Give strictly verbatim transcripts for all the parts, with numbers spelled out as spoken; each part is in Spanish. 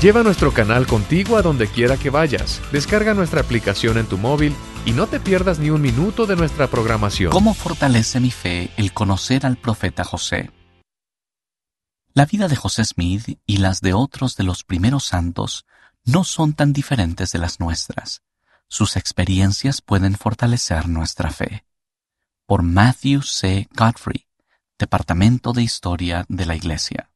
Lleva nuestro canal contigo a donde quiera que vayas. Descarga nuestra aplicación en tu móvil y no te pierdas ni un minuto de nuestra programación. ¿Cómo fortalece mi fe el conocer al profeta José? La vida de José Smith y las de otros de los primeros santos no son tan diferentes de las nuestras. Sus experiencias pueden fortalecer nuestra fe. Por Matthew C. Godfrey, Departamento de Historia de la Iglesia.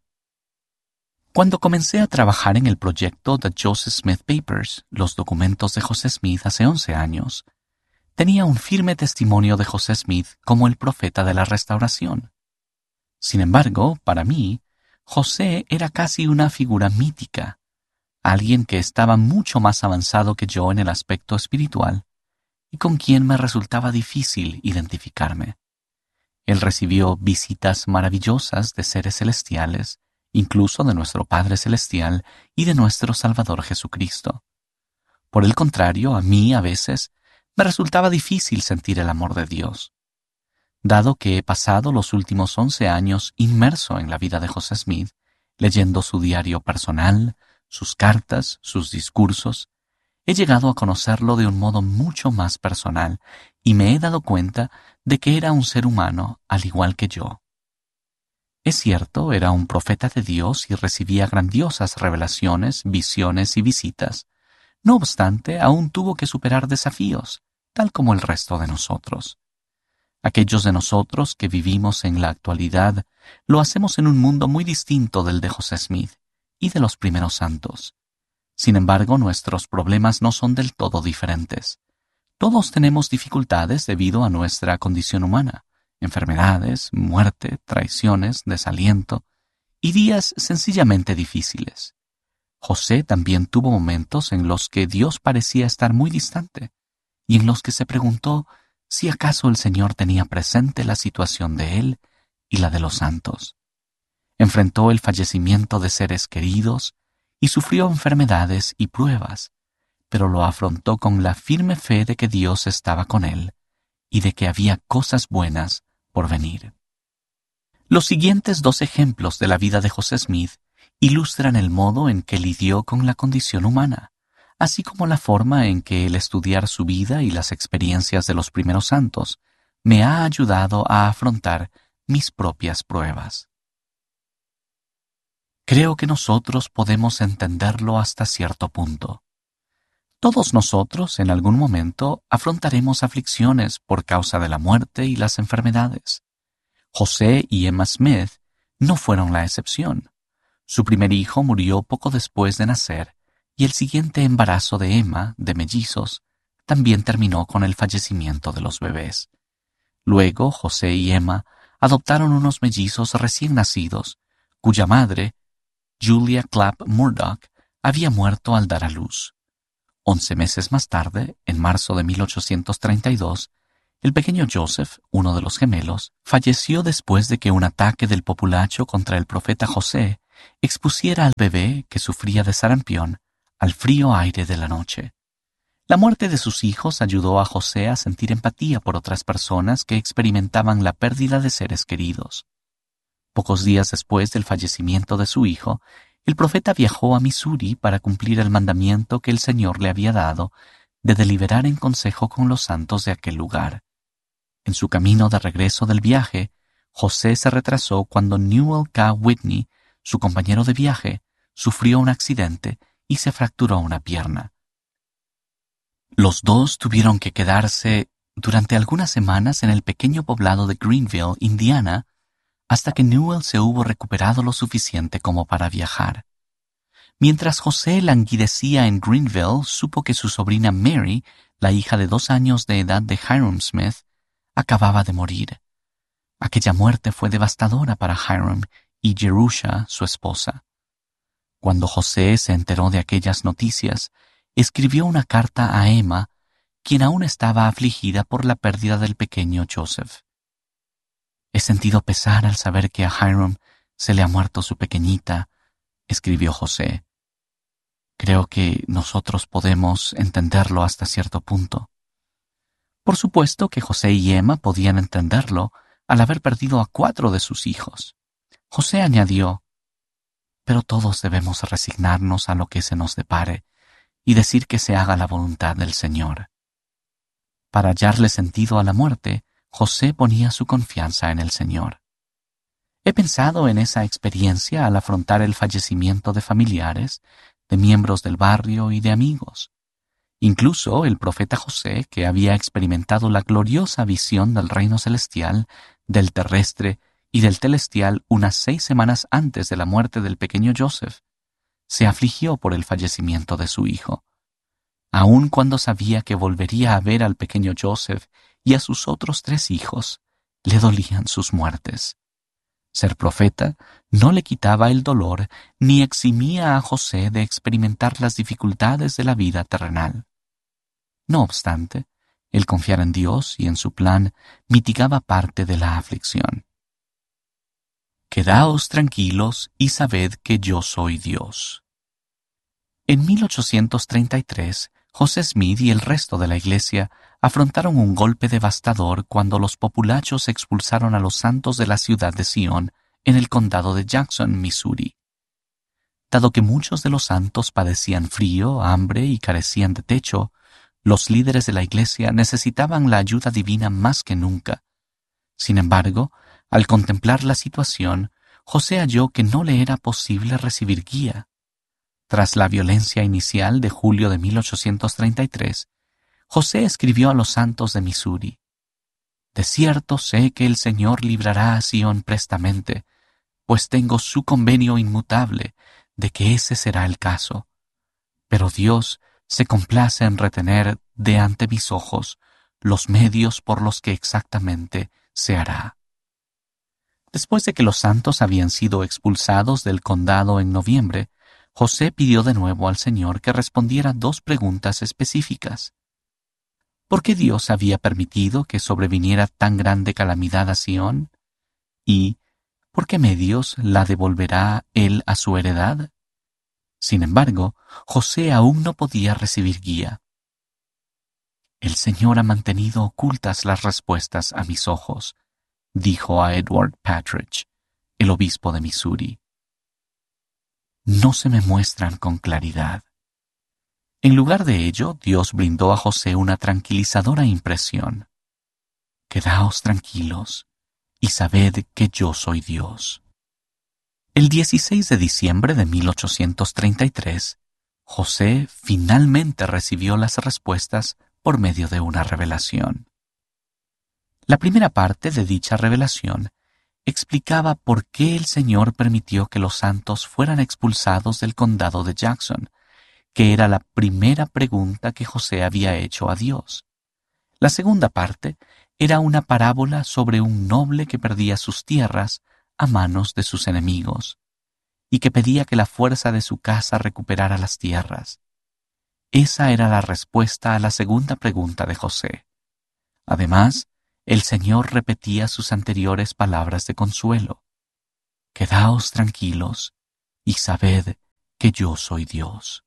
Cuando comencé a trabajar en el proyecto The Joseph Smith Papers, los documentos de José Smith hace once años, tenía un firme testimonio de José Smith como el profeta de la restauración. Sin embargo, para mí, José era casi una figura mítica, alguien que estaba mucho más avanzado que yo en el aspecto espiritual y con quien me resultaba difícil identificarme. Él recibió visitas maravillosas de seres celestiales, incluso de nuestro Padre Celestial y de nuestro Salvador Jesucristo. Por el contrario, a mí a veces me resultaba difícil sentir el amor de Dios. Dado que he pasado los últimos once años inmerso en la vida de José Smith, leyendo su diario personal, sus cartas, sus discursos, he llegado a conocerlo de un modo mucho más personal y me he dado cuenta de que era un ser humano al igual que yo. Es cierto, era un profeta de Dios y recibía grandiosas revelaciones, visiones y visitas. No obstante, aún tuvo que superar desafíos, tal como el resto de nosotros. Aquellos de nosotros que vivimos en la actualidad lo hacemos en un mundo muy distinto del de José Smith y de los primeros santos. Sin embargo, nuestros problemas no son del todo diferentes. Todos tenemos dificultades debido a nuestra condición humana, enfermedades, muerte, traiciones, desaliento y días sencillamente difíciles. José también tuvo momentos en los que Dios parecía estar muy distante y en los que se preguntó si acaso el Señor tenía presente la situación de él y la de los santos. Enfrentó el fallecimiento de seres queridos y sufrió enfermedades y pruebas, pero lo afrontó con la firme fe de que Dios estaba con él y de que había cosas buenas por venir. Los siguientes dos ejemplos de la vida de José Smith ilustran el modo en que lidió con la condición humana, así como la forma en que el estudiar su vida y las experiencias de los primeros santos me ha ayudado a afrontar mis propias pruebas. Creo que nosotros podemos entenderlo hasta cierto punto. Todos nosotros, en algún momento, afrontaremos aflicciones por causa de la muerte y las enfermedades. José y Emma Smith no fueron la excepción. Su primer hijo murió poco después de nacer y el siguiente embarazo de Emma, de mellizos, también terminó con el fallecimiento de los bebés. Luego, José y Emma adoptaron unos mellizos recién nacidos, cuya madre, Julia Clapp Murdoch, había muerto al dar a luz. Once meses más tarde, en marzo de mil ochocientos treinta y dos, el pequeño Joseph, uno de los gemelos, falleció después de que un ataque del populacho contra el profeta José expusiera al bebé, que sufría de sarampión, al frío aire de la noche. La muerte de sus hijos ayudó a José a sentir empatía por otras personas que experimentaban la pérdida de seres queridos. Pocos días después del fallecimiento de su hijo, el profeta viajó a Missouri para cumplir el mandamiento que el Señor le había dado de deliberar en consejo con los santos de aquel lugar. En su camino de regreso del viaje, José se retrasó cuando Newell K. Whitney, su compañero de viaje, sufrió un accidente y se fracturó una pierna. Los dos tuvieron que quedarse durante algunas semanas en el pequeño poblado de Greenville, Indiana, hasta que Newell se hubo recuperado lo suficiente como para viajar. Mientras José languidecía en Greenville, supo que su sobrina Mary, la hija de dos años de edad de Hiram Smith, acababa de morir. Aquella muerte fue devastadora para Hiram y Jerusha, su esposa. Cuando José se enteró de aquellas noticias, escribió una carta a Emma, quien aún estaba afligida por la pérdida del pequeño Joseph. He sentido pesar al saber que a Hiram se le ha muerto su pequeñita, escribió José. Creo que nosotros podemos entenderlo hasta cierto punto. Por supuesto que José y Emma podían entenderlo al haber perdido a cuatro de sus hijos. José añadió, pero todos debemos resignarnos a lo que se nos depare y decir que se haga la voluntad del Señor. Para hallarle sentido a la muerte, José ponía su confianza en el Señor. He pensado en esa experiencia al afrontar el fallecimiento de familiares, de miembros del barrio y de amigos. Incluso el profeta José, que había experimentado la gloriosa visión del reino celestial, del terrestre y del celestial unas seis semanas antes de la muerte del pequeño Joseph, se afligió por el fallecimiento de su hijo. Aun cuando sabía que volvería a ver al pequeño Joseph y a sus otros tres hijos, le dolían sus muertes. Ser profeta no le quitaba el dolor ni eximía a José de experimentar las dificultades de la vida terrenal. No obstante, el confiar en Dios y en su plan mitigaba parte de la aflicción. Quedaos tranquilos y sabed que yo soy Dios. En mil ochocientos treinta y tres, José Smith y el resto de la iglesia afrontaron un golpe devastador cuando los populachos expulsaron a los santos de la ciudad de Sion en el condado de Jackson, Missouri. Dado que muchos de los santos padecían frío, hambre y carecían de techo, los líderes de la iglesia necesitaban la ayuda divina más que nunca. Sin embargo, al contemplar la situación, José halló que no le era posible recibir guía. Tras la violencia inicial de julio de mil ochocientos treinta y tres, José escribió a los santos de Missouri: «De cierto sé que el Señor librará a Sion prestamente, pues tengo su convenio inmutable de que ese será el caso. Pero Dios se complace en retener de ante mis ojos los medios por los que exactamente se hará». Después de que los santos habían sido expulsados del condado en noviembre, José pidió de nuevo al Señor que respondiera dos preguntas específicas. ¿Por qué Dios había permitido que sobreviniera tan grande calamidad a Sion? ¿Y por qué medios la devolverá él a su heredad? Sin embargo, José aún no podía recibir guía. «El Señor ha mantenido ocultas las respuestas a mis ojos», dijo a Edward Partridge, el obispo de Missouri. «No se me muestran con claridad». En lugar de ello, Dios brindó a José una tranquilizadora impresión. «Quedaos tranquilos y sabed que yo soy Dios». El dieciséis de diciembre de mil ochocientos treinta y tres, José finalmente recibió las respuestas por medio de una revelación. La primera parte de dicha revelación explicaba por qué el Señor permitió que los santos fueran expulsados del condado de Jackson, que era la primera pregunta que José había hecho a Dios. La segunda parte era una parábola sobre un noble que perdía sus tierras a manos de sus enemigos, y que pedía que la fuerza de su casa recuperara las tierras. Esa era la respuesta a la segunda pregunta de José. Además, el Señor repetía sus anteriores palabras de consuelo: «Quedaos tranquilos y sabed que yo soy Dios».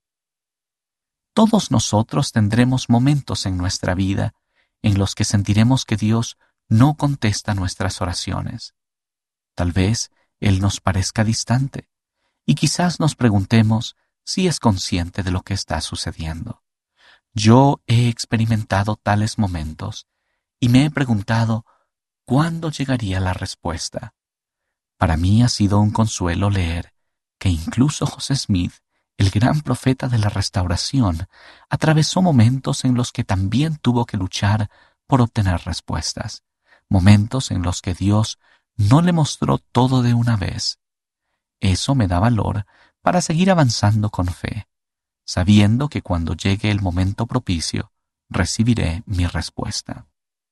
Todos nosotros tendremos momentos en nuestra vida en los que sentiremos que Dios no contesta nuestras oraciones. Tal vez Él nos parezca distante, y quizás nos preguntemos si es consciente de lo que está sucediendo. Yo he experimentado tales momentos y me he preguntado cuándo llegaría la respuesta. Para mí ha sido un consuelo leer que incluso José Smith, el gran profeta de la restauración, atravesó momentos en los que también tuvo que luchar por obtener respuestas, momentos en los que Dios no le mostró todo de una vez. Eso me da valor para seguir avanzando con fe, sabiendo que cuando llegue el momento propicio, recibiré mi respuesta.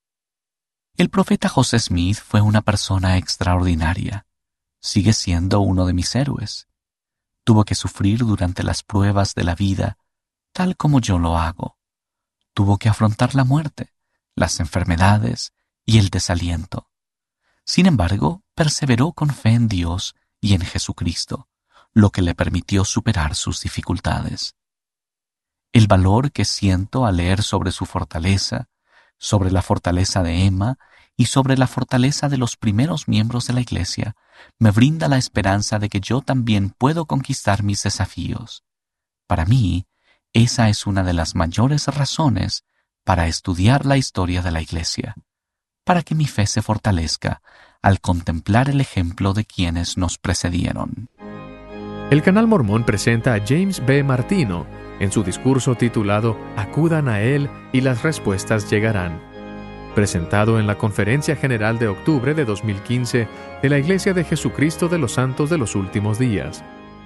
El profeta José Smith fue una persona extraordinaria. Sigue siendo uno de mis héroes. Tuvo que sufrir durante las pruebas de la vida, tal como yo lo hago. Tuvo que afrontar la muerte, las enfermedades y el desaliento. Sin embargo, perseveró con fe en Dios y en Jesucristo, lo que le permitió superar sus dificultades. El valor que siento al leer sobre su fortaleza, sobre la fortaleza de Emma y sobre la fortaleza de los primeros miembros de la Iglesia, me brinda la esperanza de que yo también puedo conquistar mis desafíos. Para mí, esa es una de las mayores razones para estudiar la historia de la Iglesia, para que mi fe se fortalezca al contemplar el ejemplo de quienes nos precedieron. El Canal Mormón presenta a James B. Martino en su discurso titulado Acudan a Él y las respuestas llegarán, presentado en la Conferencia General de octubre de dos mil quince de la Iglesia de Jesucristo de los Santos de los Últimos Días.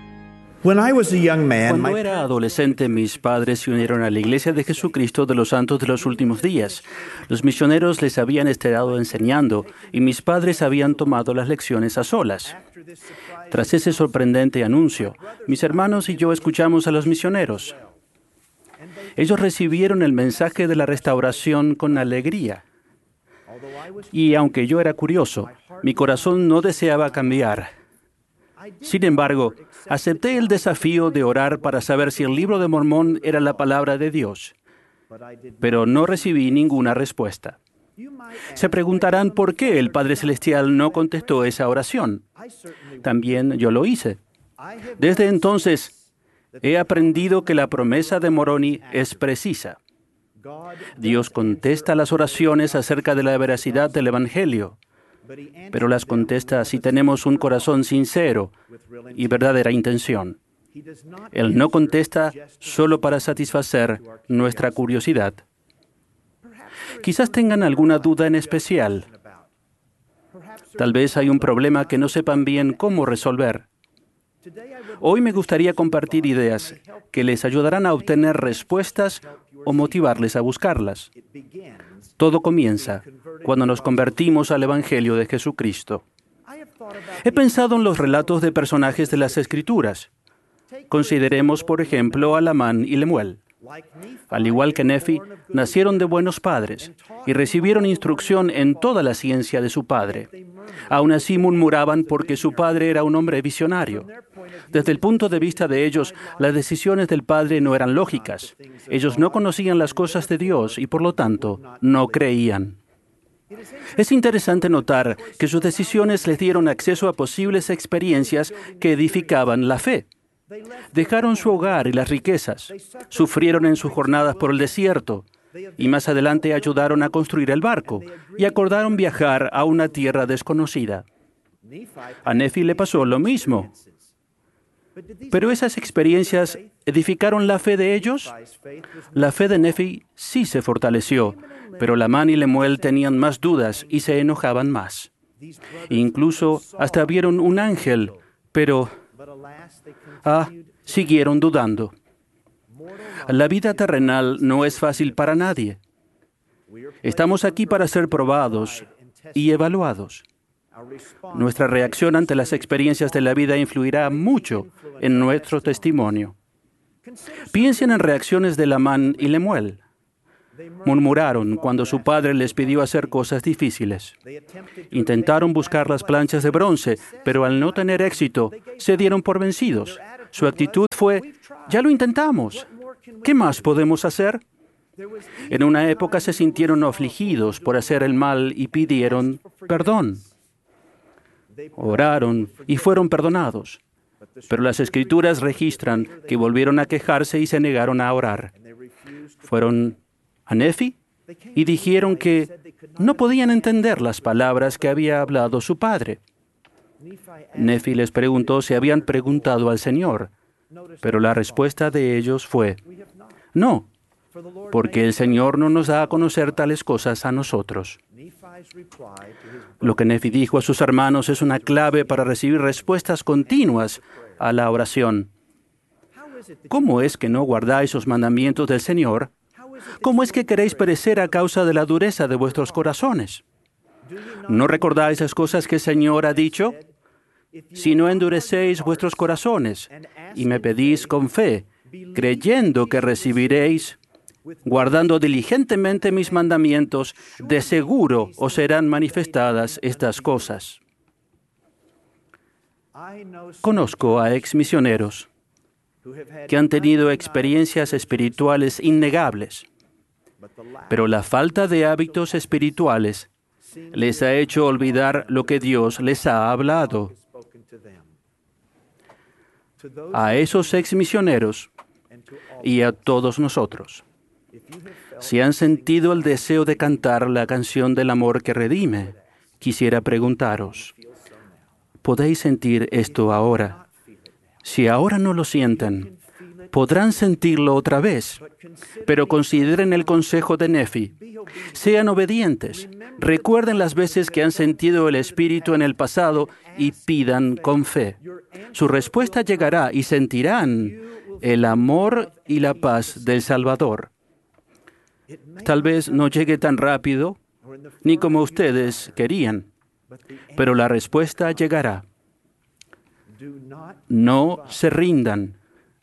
Cuando era adolescente, mis padres se unieron a la Iglesia de Jesucristo de los Santos de los Últimos Días. Los misioneros les habían estado enseñando y mis padres habían tomado las lecciones a solas. Tras ese sorprendente anuncio, mis hermanos y yo escuchamos a los misioneros. Ellos recibieron el mensaje de la restauración con alegría. Y aunque yo era curioso, mi corazón no deseaba cambiar. Sin embargo, acepté el desafío de orar para saber si el Libro de Mormón era la palabra de Dios, pero no recibí ninguna respuesta. Se preguntarán por qué el Padre Celestial no contestó esa oración. También yo lo hice. Desde entonces, he aprendido que la promesa de Moroni es precisa. Dios contesta las oraciones acerca de la veracidad del Evangelio, pero las contesta si tenemos un corazón sincero y verdadera intención. Él no contesta solo para satisfacer nuestra curiosidad. Quizás tengan alguna duda en especial. Tal vez hay un problema que no sepan bien cómo resolver. Hoy me gustaría compartir ideas que les ayudarán a obtener respuestas o motivarles a buscarlas. Todo comienza cuando nos convertimos al Evangelio de Jesucristo. He pensado en los relatos de personajes de las Escrituras. Consideremos, por ejemplo, a Lamán y Lemuel. Al igual que Nefi, nacieron de buenos padres y recibieron instrucción en toda la ciencia de su padre. Aún así murmuraban porque su padre era un hombre visionario. Desde el punto de vista de ellos, las decisiones del padre no eran lógicas. Ellos no conocían las cosas de Dios y, por lo tanto, no creían. Es interesante notar que sus decisiones les dieron acceso a posibles experiencias que edificaban la fe. Dejaron su hogar y las riquezas, sufrieron en sus jornadas por el desierto y más adelante ayudaron a construir el barco y acordaron viajar a una tierra desconocida. A Nefi le pasó lo mismo. ¿Pero esas experiencias edificaron la fe de ellos? La fe de Nefi sí se fortaleció, pero Lamán y Lemuel tenían más dudas y se enojaban más. Incluso hasta vieron un ángel, pero ah, siguieron dudando. La vida terrenal no es fácil para nadie. Estamos aquí para ser probados y evaluados. Nuestra reacción ante las experiencias de la vida influirá mucho en nuestro testimonio. Piensen en reacciones de Lamán y Lemuel. Murmuraron cuando su padre les pidió hacer cosas difíciles. Intentaron buscar las planchas de bronce, pero al no tener éxito, se dieron por vencidos. Su actitud fue, ya lo intentamos. ¿Qué más podemos hacer? En una época se sintieron afligidos por hacer el mal y pidieron perdón. Oraron y fueron perdonados. Pero las Escrituras registran que volvieron a quejarse y se negaron a orar. Fueron a Nefi y dijeron que no podían entender las palabras que había hablado su padre. Nefi les preguntó si habían preguntado al Señor, pero la respuesta de ellos fue, no, porque el Señor no nos da a conocer tales cosas a nosotros. Lo que Nefi dijo a sus hermanos es una clave para recibir respuestas continuas a la oración. ¿Cómo es que no guardáis los mandamientos del Señor? ¿Cómo es que queréis perecer a causa de la dureza de vuestros corazones? ¿No recordáis las cosas que el Señor ha dicho? Si no endurecéis vuestros corazones y me pedís con fe, creyendo que recibiréis, guardando diligentemente mis mandamientos, de seguro os serán manifestadas estas cosas. Conozco a exmisioneros que han tenido experiencias espirituales innegables, pero la falta de hábitos espirituales les ha hecho olvidar lo que Dios les ha hablado. a esos ex misioneros y a todos nosotros. Si han sentido el deseo de cantar la canción del amor que redime, quisiera preguntaros, ¿podéis sentir esto ahora? Si ahora no lo sienten, podrán sentirlo otra vez, pero consideren el consejo de Nefi. Sean obedientes, recuerden las veces que han sentido el Espíritu en el pasado y pidan con fe. Su respuesta llegará y sentirán el amor y la paz del Salvador. Tal vez no llegue tan rápido ni como ustedes querían, pero la respuesta llegará. No se rindan.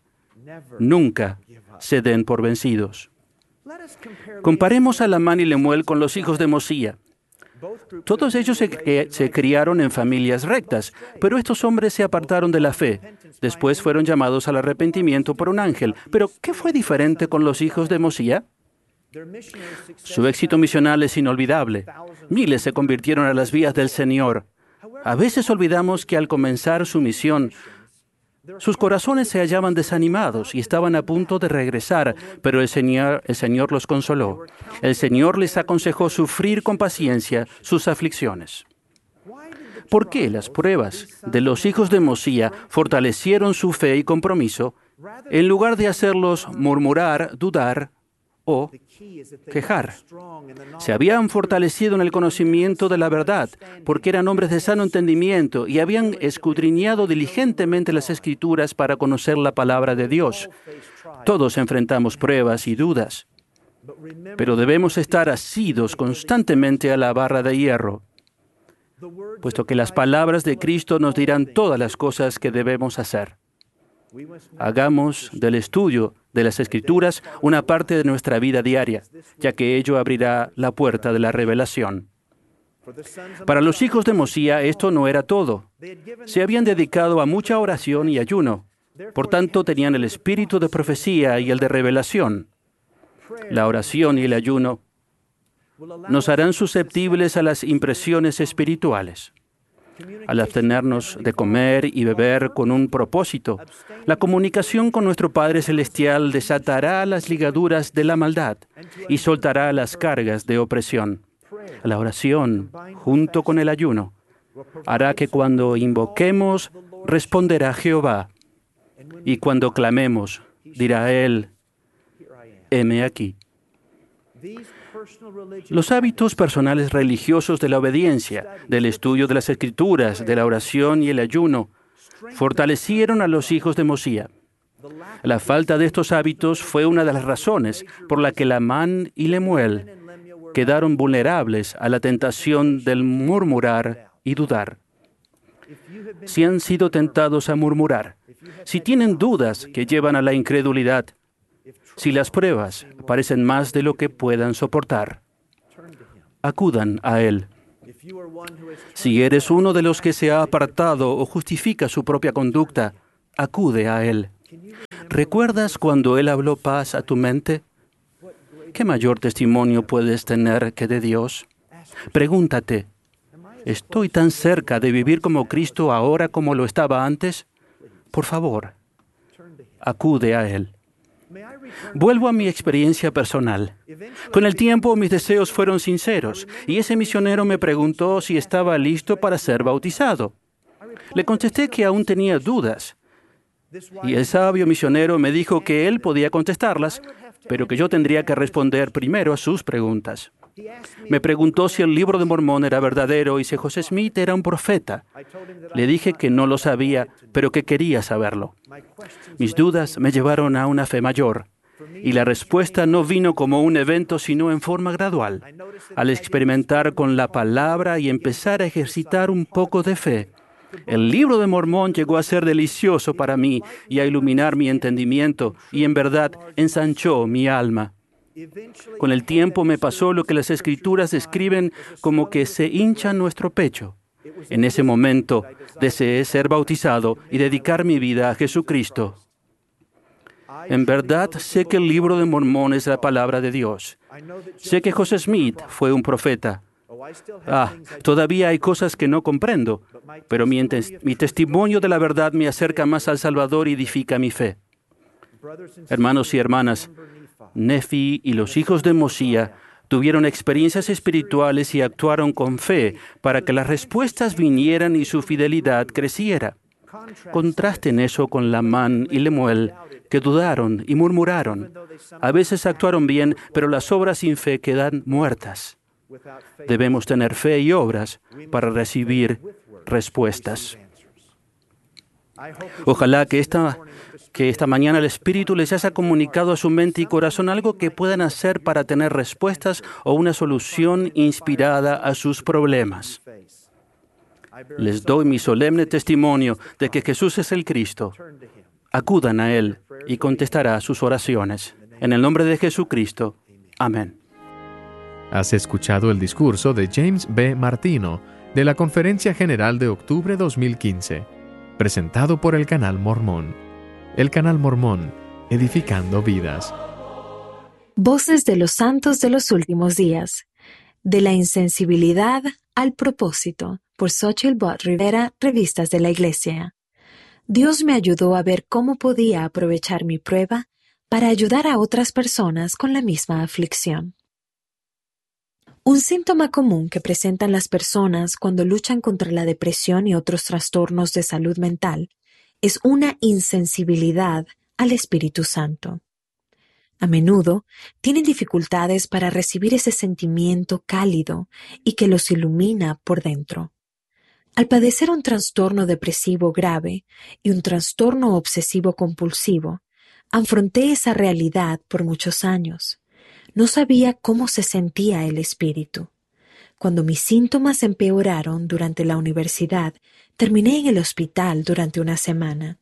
Nunca se den por vencidos. Comparemos a Lamán y Lemuel con los hijos de Mosía. Todos ellos se, se criaron en familias rectas, pero estos hombres se apartaron de la fe. Después fueron llamados al arrepentimiento por un ángel. Pero, ¿qué fue diferente con los hijos de Mosía? Su éxito misional es inolvidable. Miles se convirtieron a las vías del Señor. A veces olvidamos que al comenzar su misión, sus corazones se hallaban desanimados y estaban a punto de regresar, pero el Señor, el Señor los consoló. El Señor les aconsejó sufrir con paciencia sus aflicciones. ¿Por qué las pruebas de los hijos de Mosía fortalecieron su fe y compromiso en lugar de hacerlos murmurar, dudar o quejar? Se habían fortalecido en el conocimiento de la verdad, porque eran hombres de sano entendimiento y habían escudriñado diligentemente las Escrituras para conocer la palabra de Dios. Todos enfrentamos pruebas y dudas, pero debemos estar asidos constantemente a la barra de hierro, puesto que las palabras de Cristo nos dirán todas las cosas que debemos hacer. Hagamos del estudio de las Escrituras una parte de nuestra vida diaria, ya que ello abrirá la puerta de la revelación. Para los hijos de Mosía esto no era todo. Se habían dedicado a mucha oración y ayuno. Por tanto, tenían el espíritu de profecía y el de revelación. La oración y el ayuno nos harán susceptibles a las impresiones espirituales. Al abstenernos de comer y beber con un propósito, la comunicación con nuestro Padre Celestial desatará las ligaduras de la maldad y soltará las cargas de opresión. La oración, junto con el ayuno, hará que cuando invoquemos, responderá Jehová. Y cuando clamemos, dirá Él, heme aquí. Los hábitos personales religiosos de la obediencia, del estudio de las Escrituras, de la oración y el ayuno, fortalecieron a los hijos de Mosía. La falta de estos hábitos fue una de las razones por la que Lamán y Lemuel quedaron vulnerables a la tentación del murmurar y dudar. Si han sido tentados a murmurar, si tienen dudas que llevan a la incredulidad, si las pruebas parecen más de lo que puedan soportar, acudan a Él. Si eres uno de los que se ha apartado o justifica su propia conducta, acude a Él. ¿Recuerdas cuando Él habló paz a tu mente? ¿Qué mayor testimonio puedes tener que de Dios? Pregúntate, ¿estoy tan cerca de vivir como Cristo ahora como lo estaba antes? Por favor, acude a Él. Vuelvo a mi experiencia personal. Con el tiempo mis deseos fueron sinceros y ese misionero me preguntó si estaba listo para ser bautizado. Le contesté que aún tenía dudas y el sabio misionero me dijo que él podía contestarlas, pero que yo tendría que responder primero a sus preguntas. Me preguntó si el libro de Mormón era verdadero y si José Smith era un profeta. Le dije que no lo sabía, pero que quería saberlo. Mis dudas me llevaron a una fe mayor, y la respuesta no vino como un evento, sino en forma gradual. Al experimentar con la palabra y empezar a ejercitar un poco de fe, el libro de Mormón llegó a ser delicioso para mí y a iluminar mi entendimiento, y en verdad ensanchó mi alma. Con el tiempo me pasó lo que las Escrituras describen como que se hincha nuestro pecho. En ese momento deseé ser bautizado y dedicar mi vida a Jesucristo. En verdad sé que el libro de Mormón es la palabra de Dios. Sé que José Smith fue un profeta. Ah, todavía hay cosas que no comprendo, pero mi, mi testimonio de la verdad me acerca más al Salvador y edifica mi fe. Hermanos y hermanas, Nefi y los hijos de Mosía tuvieron experiencias espirituales y actuaron con fe para que las respuestas vinieran y su fidelidad creciera. Contrasten eso con Lamán y Lemuel, que dudaron y murmuraron. A veces actuaron bien, pero las obras sin fe quedan muertas. Debemos tener fe y obras para recibir respuestas. Ojalá que esta, que esta mañana el Espíritu les haya comunicado a su mente y corazón algo que puedan hacer para tener respuestas o una solución inspirada a sus problemas. Les doy mi solemne testimonio de que Jesús es el Cristo. Acudan a Él y contestará sus oraciones. En el nombre de Jesucristo. Amén. Has escuchado el discurso de James B. Martino de la Conferencia General de octubre dos mil quince, presentado por el Canal Mormón. El Canal Mormón, edificando vidas. Voces de los santos de los últimos días. De la insensibilidad al propósito, por Xochitl Bott Rivera, Revistas de la Iglesia. Dios me ayudó a ver cómo podía aprovechar mi prueba para ayudar a otras personas con la misma aflicción. Un síntoma común que presentan las personas cuando luchan contra la depresión y otros trastornos de salud mental es una insensibilidad al Espíritu Santo. A menudo tienen dificultades para recibir ese sentimiento cálido y que los ilumina por dentro. Al padecer un trastorno depresivo grave y un trastorno obsesivo-compulsivo, afronté esa realidad por muchos años. No sabía cómo se sentía el espíritu. Cuando mis síntomas empeoraron durante la universidad, terminé en el hospital durante una semana.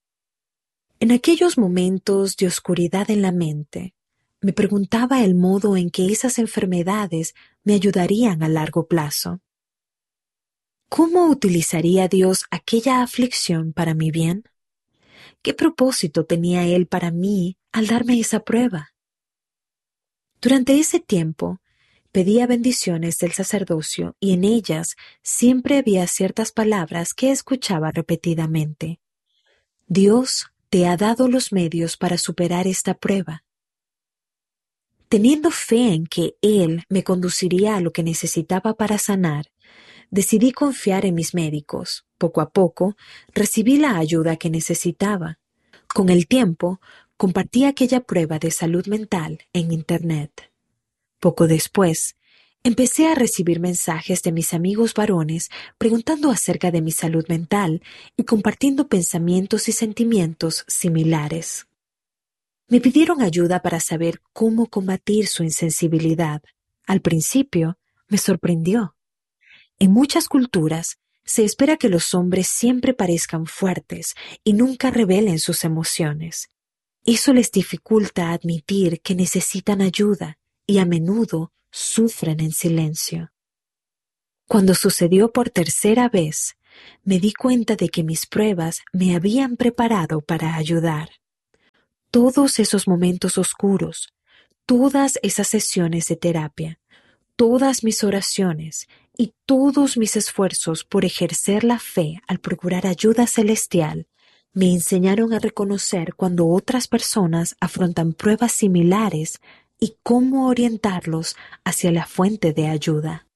En aquellos momentos de oscuridad en la mente, me preguntaba el modo en que esas enfermedades me ayudarían a largo plazo. ¿Cómo utilizaría Dios aquella aflicción para mi bien? ¿Qué propósito tenía Él para mí al darme esa prueba? Durante ese tiempo, pedía bendiciones del sacerdocio y en ellas siempre había ciertas palabras que escuchaba repetidamente. Dios te ha dado los medios para superar esta prueba. Teniendo fe en que Él me conduciría a lo que necesitaba para sanar, decidí confiar en mis médicos. Poco a poco, recibí la ayuda que necesitaba. Con el tiempo, compartí aquella prueba de salud mental en Internet. Poco después, empecé a recibir mensajes de mis amigos varones preguntando acerca de mi salud mental y compartiendo pensamientos y sentimientos similares. Me pidieron ayuda para saber cómo combatir su insensibilidad. Al principio, me sorprendió. En muchas culturas, se espera que los hombres siempre parezcan fuertes y nunca revelen sus emociones. Eso les dificulta admitir que necesitan ayuda y a menudo sufren en silencio. Cuando sucedió por tercera vez, me di cuenta de que mis pruebas me habían preparado para ayudar. Todos esos momentos oscuros, todas esas sesiones de terapia, todas mis oraciones y todos mis esfuerzos por ejercer la fe al procurar ayuda celestial me enseñaron a reconocer cuando otras personas afrontan pruebas similares y cómo orientarlos hacia la fuente de ayuda.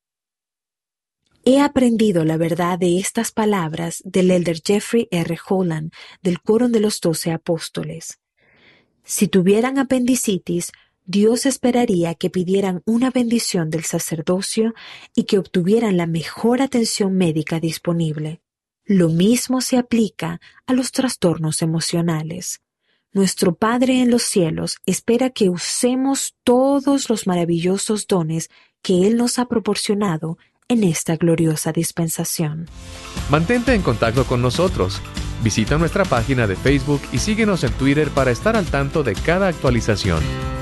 He aprendido la verdad de estas palabras del elder Jeffrey R. Holland del Quórum de los Doce Apóstoles. Si tuvieran apendicitis, Dios esperaría que pidieran una bendición del sacerdocio y que obtuvieran la mejor atención médica disponible. Lo mismo se aplica a los trastornos emocionales. Nuestro Padre en los cielos espera que usemos todos los maravillosos dones que Él nos ha proporcionado en esta gloriosa dispensación. Mantente en contacto con nosotros. Visita nuestra página de Facebook y síguenos en Twitter para estar al tanto de cada actualización.